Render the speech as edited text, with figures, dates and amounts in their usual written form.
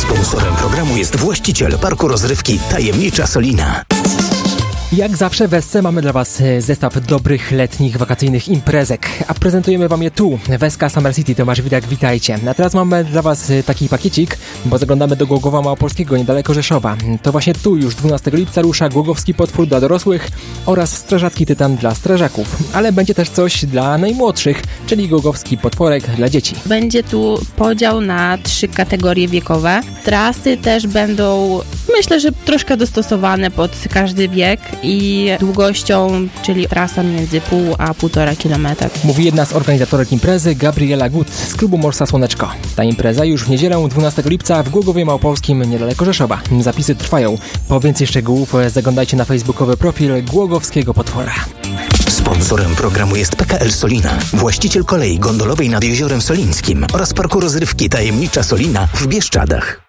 Sponsorem programu jest właściciel parku rozrywki Tajemnicza Solina. Jak zawsze w Esce mamy dla Was zestaw dobrych letnich wakacyjnych imprezek, a prezentujemy Wam je tu, w SK Summer City. Tomasz Widak, witajcie. A teraz mamy dla Was taki pakiecik, bo zaglądamy do Głogowa Małopolskiego, niedaleko Rzeszowa. To właśnie tu już 12 lipca rusza Głogowski Potwór dla dorosłych oraz Strażacki Tytan dla strażaków, ale będzie też coś dla najmłodszych, czyli Głogowski Potworek dla dzieci. Będzie tu podział na 3 kategorie wiekowe. Trasy też będą, myślę, że troszkę dostosowane pod każdy wiek i długością, czyli trasa między 0,5 a 1,5 km. Mówi jedna z organizatorek imprezy, Gabriela Gut z klubu Morsa Słoneczko. Ta impreza już w niedzielę 12 lipca w Głogowie Małopolskim, niedaleko Rzeszowa. Zapisy trwają. Po więcej szczegółów zaglądajcie na facebookowy profil Głogowskiego Potwora. Sponsorem programu jest PKL Solina, właściciel kolei gondolowej nad Jeziorem Solińskim oraz parku rozrywki Tajemnicza Solina w Bieszczadach.